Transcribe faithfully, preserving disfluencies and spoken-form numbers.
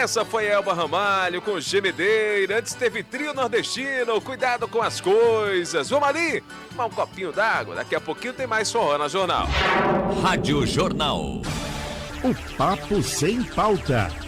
Essa foi Elba Ramalho com Gemedeira. Antes teve Trio Nordestino, Cuidado com as Coisas. Vamos ali, tomar um copinho d'água. Daqui a pouquinho tem mais Forró na Jornal. Rádio Jornal. O papo sem pauta.